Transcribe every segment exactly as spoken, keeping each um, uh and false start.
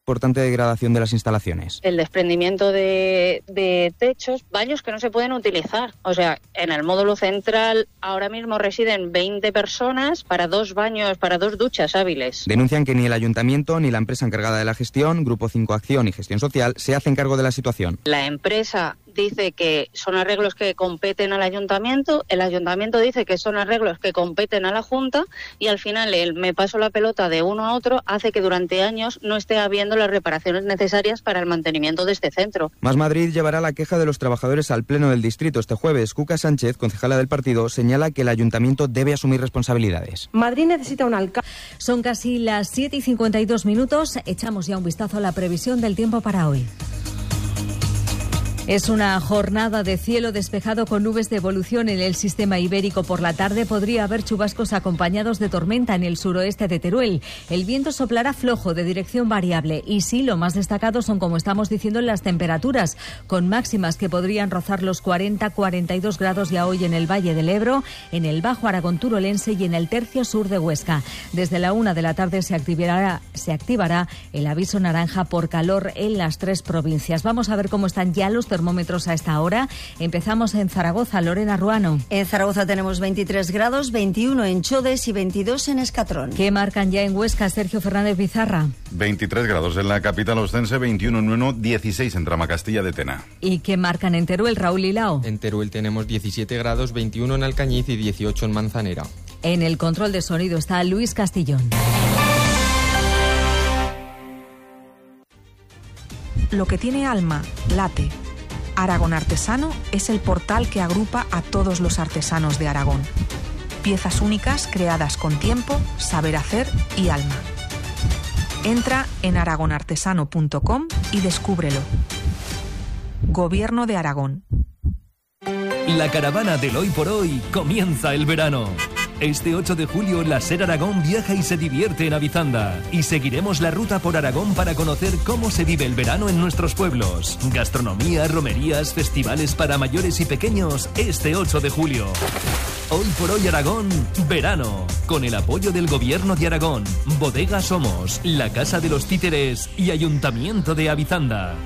importante degradación de las instalaciones. El desprendimiento de, de techos, baños que no se pueden utilizar. O sea, en el módulo central ahora mismo residen veinte personas para dos baños, para dos duchas hábiles. Denuncian que ni el ayuntamiento ni la empresa encargada de la gestión, Grupo cinco Acción y Gestión Social, se hacen cargo de la situación. La empresa dice que son arreglos que competen al ayuntamiento, el ayuntamiento dice que son arreglos que competen a la Junta y al final el me paso la pelota de uno a otro hace que durante años no esté habiendo las reparaciones necesarias para el mantenimiento de este centro. Más Madrid llevará la queja de los trabajadores al Pleno del Distrito este jueves. Cuca Sánchez, concejala del partido, señala que el ayuntamiento debe asumir responsabilidades. Madrid necesita un alcalde. Son casi las siete y cincuenta y dos minutos. Echamos ya un vistazo a la previsión del tiempo para hoy. Es una jornada de cielo despejado con nubes de evolución en el sistema ibérico. Por la tarde podría haber chubascos acompañados de tormenta en el suroeste de Teruel. El viento soplará flojo de dirección variable y sí, lo más destacado son, como estamos diciendo, las temperaturas, con máximas que podrían rozar los cuarenta a cuarenta y dos grados ya hoy en el Valle del Ebro, en el Bajo Aragón turolense y en el tercio sur de Huesca. Desde la una de la tarde se activará, se activará el aviso naranja por calor en las tres provincias. Vamos a ver cómo están ya los termómetros a esta hora. Empezamos en Zaragoza. Lorena Ruano. En Zaragoza tenemos veintitrés grados, veintiuno en Chodes y veintidós en Escatrón. ¿Qué marcan ya en Huesca, Sergio Fernández Pizarra? veintitrés grados en la capital ostense, veintiuno en Nueno, dieciséis en Tramacastilla de Tena. ¿Y qué marcan en Teruel, Raúl Lilao? En Teruel tenemos diecisiete grados, veintiuno en Alcañiz y dieciocho en Manzanera. En el control de sonido está Luis Castillón. Lo que tiene alma, late. Aragón Artesano es el portal que agrupa a todos los artesanos de Aragón. Piezas únicas creadas con tiempo, saber hacer y alma. Entra en aragon artesano punto com y descúbrelo. Gobierno de Aragón. La caravana del hoy por hoy comienza el verano. Este ocho de julio, la SER Aragón viaja y se divierte en Avizanda. Y seguiremos la ruta por Aragón para conocer cómo se vive el verano en nuestros pueblos. Gastronomía, romerías, festivales para mayores y pequeños este ocho de julio. Hoy por hoy Aragón, verano. Con el apoyo del Gobierno de Aragón, Bodega Somos, la Casa de los Títeres y Ayuntamiento de Avizanda.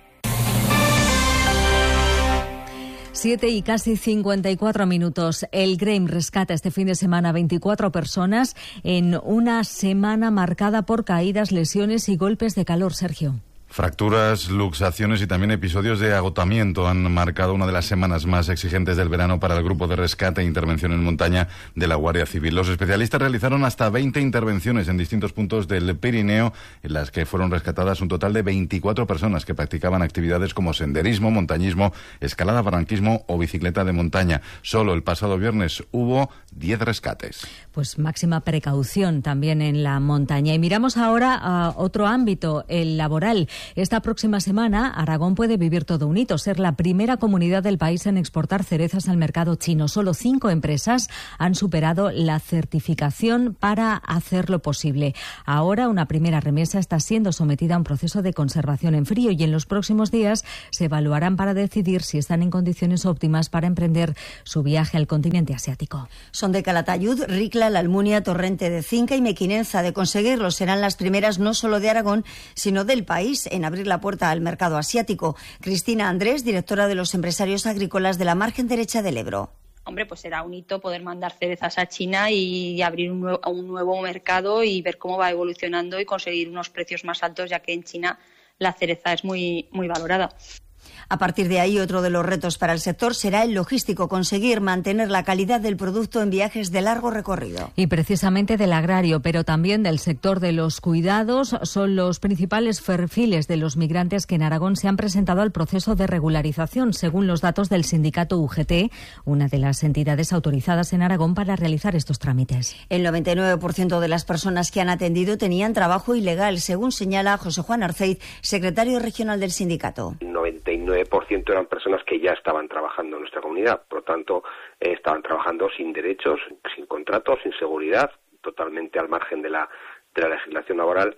Siete y casi cincuenta y cuatro minutos. El Grem rescata este fin de semana veinticuatro personas en una semana marcada por caídas, lesiones y golpes de calor, Sergio. Fracturas, luxaciones y también episodios de agotamiento han marcado una de las semanas más exigentes del verano para el Grupo de Rescate e Intervención en Montaña de la Guardia Civil. Los especialistas realizaron hasta veinte intervenciones en distintos puntos del Pirineo, en las que fueron rescatadas un total de veinticuatro personas que practicaban actividades como senderismo, montañismo, escalada, barranquismo o bicicleta de montaña. Solo el pasado viernes hubo diez rescates. Pues máxima precaución también en la montaña. Y miramos ahora a otro ámbito, el laboral. Esta próxima semana, Aragón puede vivir todo un hito, ser la primera comunidad del país en exportar cerezas al mercado chino. Solo cinco empresas han superado la certificación para hacerlo posible. Ahora, una primera remesa está siendo sometida a un proceso de conservación en frío y en los próximos días se evaluarán para decidir si están en condiciones óptimas para emprender su viaje al continente asiático. Son de Calatayud, Ricla, La Almunia, Torrente de Cinca y Mequinenza. De conseguirlo, serán las primeras no solo de Aragón, sino del país en abrir la puerta al mercado asiático. Cristina Andrés, directora de los empresarios agrícolas de la margen derecha del Ebro. Hombre, pues será un hito poder mandar cerezas a China y abrir un nuevo, un nuevo mercado y ver cómo va evolucionando y conseguir unos precios más altos, ya que en China la cereza es muy, muy valorada. A partir de ahí, otro de los retos para el sector será el logístico, conseguir mantener la calidad del producto en viajes de largo recorrido. Y precisamente del agrario, pero también del sector de los cuidados, son los principales perfiles de los migrantes que en Aragón se han presentado al proceso de regularización, según los datos del sindicato U G T, una de las entidades autorizadas en Aragón para realizar estos trámites. El noventa y nueve por ciento de las personas que han atendido tenían trabajo ilegal, según señala José Juan Arceiz, secretario regional del sindicato. noventa y nueve por ciento eran personas que ya estaban trabajando en nuestra comunidad, por lo tanto eh, estaban trabajando sin derechos, sin contratos, sin seguridad, totalmente al margen de la, de la legislación laboral.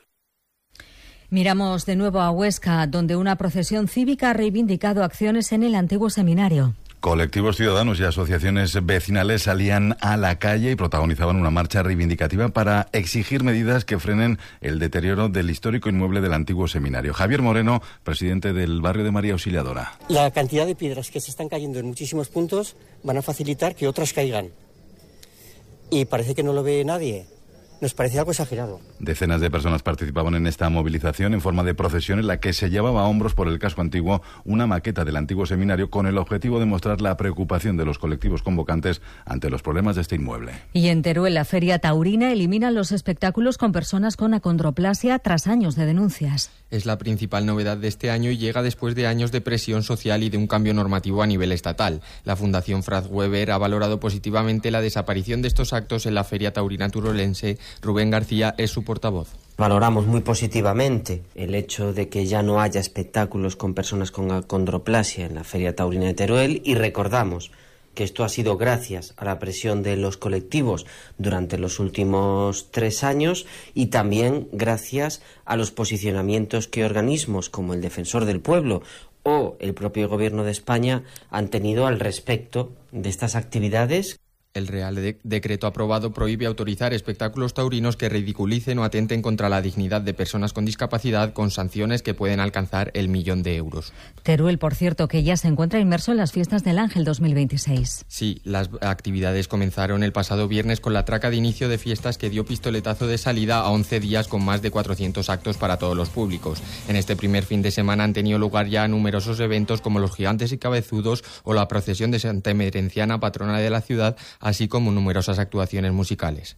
Miramos de nuevo a Huesca, donde una procesión cívica ha reivindicado acciones en el antiguo seminario. Colectivos ciudadanos y asociaciones vecinales salían a la calle y protagonizaban una marcha reivindicativa para exigir medidas que frenen el deterioro del histórico inmueble del antiguo seminario. Javier Moreno, presidente del barrio de María Auxiliadora. La cantidad de piedras que se están cayendo en muchísimos puntos van a facilitar que otras caigan. Y parece que no lo ve nadie. Nos parece algo exagerado. Decenas de personas participaban en esta movilización en forma de procesión en la que se llevaba a hombros por el casco antiguo una maqueta del antiguo seminario con el objetivo de mostrar la preocupación de los colectivos convocantes ante los problemas de este inmueble. Y en Teruel, la Feria Taurina elimina los espectáculos con personas con acondroplasia tras años de denuncias. Es la principal novedad de este año y llega después de años de presión social y de un cambio normativo a nivel estatal. La Fundación Franz Weber ha valorado positivamente la desaparición de estos actos en la Feria Taurina turolense. Rubén García es su portavoz. Valoramos muy positivamente el hecho de que ya no haya espectáculos con personas con acondroplasia en la Feria Taurina de Teruel y recordamos que esto ha sido gracias a la presión de los colectivos durante los últimos tres años y también gracias a los posicionamientos que organismos como el Defensor del Pueblo o el propio Gobierno de España han tenido al respecto de estas actividades. El Real de- Decreto aprobado prohíbe autorizar espectáculos taurinos que ridiculicen o atenten contra la dignidad de personas con discapacidad con sanciones que pueden alcanzar el millón de euros. Teruel, por cierto, que ya se encuentra inmerso en las fiestas del Ángel dos mil veintiséis. Sí, las actividades comenzaron el pasado viernes con la traca de inicio de fiestas que dio pistoletazo de salida a once días con más de cuatrocientos actos para todos los públicos. En este primer fin de semana han tenido lugar ya numerosos eventos como los gigantes y cabezudos o la procesión de Santa Emerenciana, patrona de la ciudad, así como numerosas actuaciones musicales.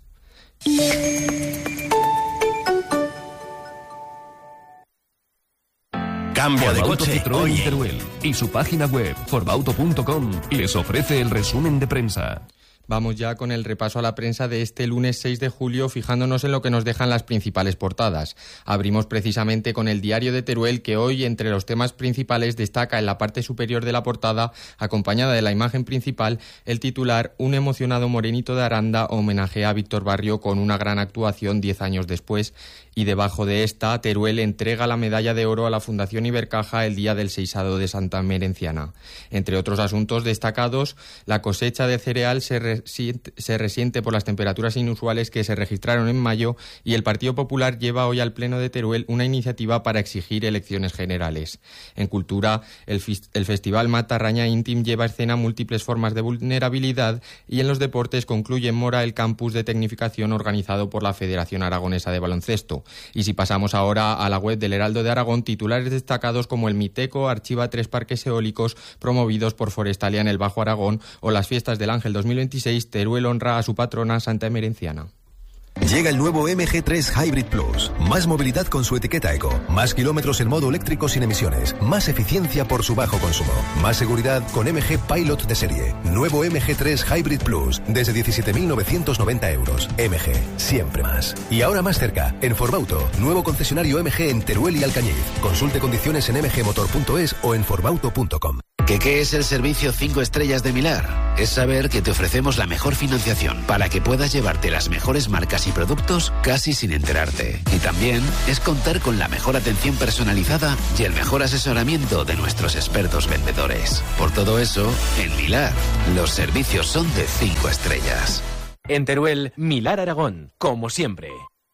Cambia de coche Citroën en Teruel y su página web forbauto punto com les ofrece el resumen de prensa. Vamos ya con el repaso a la prensa de este lunes seis de julio, fijándonos en lo que nos dejan las principales portadas. Abrimos precisamente con el Diario de Teruel, que hoy, entre los temas principales, destaca en la parte superior de la portada, acompañada de la imagen principal, el titular: Un emocionado morenito de Aranda homenajea a Víctor Barrio con una gran actuación diez años después. Y debajo de esta, Teruel entrega la medalla de oro a la Fundación Ibercaja el día del seisado de Santa Emerenciana. Entre otros asuntos destacados, la cosecha de cereal se, resiente, se resiente por las temperaturas inusuales que se registraron en mayo y el Partido Popular lleva hoy al Pleno de Teruel una iniciativa para exigir elecciones generales. En cultura, el, fis, el Festival Matarraña Íntim lleva a escena múltiples formas de vulnerabilidad y en los deportes concluye en Mora el campus de tecnificación organizado por la Federación Aragonesa de Baloncesto. Y si pasamos ahora a la web del Heraldo de Aragón, titulares destacados como el Miteco archiva tres parques eólicos promovidos por Forestalia en el Bajo Aragón o las fiestas del Ángel dos mil veintiséis, Teruel honra a su patrona Santa Emerenciana. Llega el nuevo M G tres Hybrid Plus. Más movilidad con su etiqueta eco. Más kilómetros en modo eléctrico sin emisiones. Más eficiencia por su bajo consumo. Más seguridad con M G Pilot de serie. Nuevo M G tres Hybrid Plus. Desde diecisiete mil novecientos noventa euros. M G. Siempre más. Y ahora más cerca. En Forbauto. Nuevo concesionario M G en Teruel y Alcañiz. Consulte condiciones en m g motor punto es o en forbauto punto com. ¿Qué, ¿Qué es el servicio cinco estrellas de Milar? Es saber que te ofrecemos la mejor financiación para que puedas llevarte las mejores marcas y productos casi sin enterarte. Y también es contar con la mejor atención personalizada y el mejor asesoramiento de nuestros expertos vendedores. Por todo eso, en Milar, los servicios son de cinco estrellas. En Teruel, Milar Aragón, como siempre.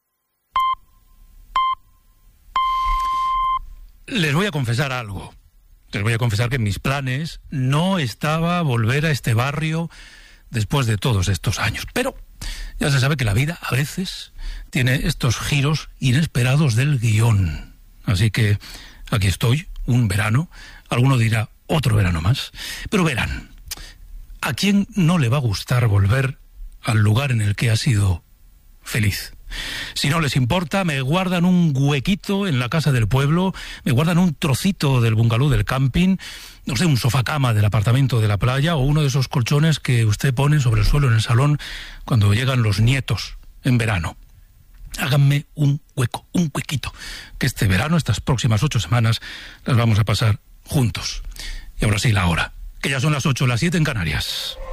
Les voy a confesar algo. Les voy a confesar que en mis planes no estaba volver a este barrio después de todos estos años. Pero ya se sabe que la vida a veces tiene estos giros inesperados del guión. Así que aquí estoy, un verano. Alguno dirá, otro verano más. Pero verán, ¿a quién no le va a gustar volver al lugar en el que ha sido feliz? Si no les importa, me guardan un huequito en la casa del pueblo, me guardan un trocito del bungalow del camping, no sé, un sofá-cama del apartamento de la playa o uno de esos colchones que usted pone sobre el suelo en el salón cuando llegan los nietos en verano. Háganme un hueco, un huequito, que este verano, estas próximas ocho semanas, las vamos a pasar juntos. Y ahora sí, la hora, que ya son las ocho, las siete en Canarias.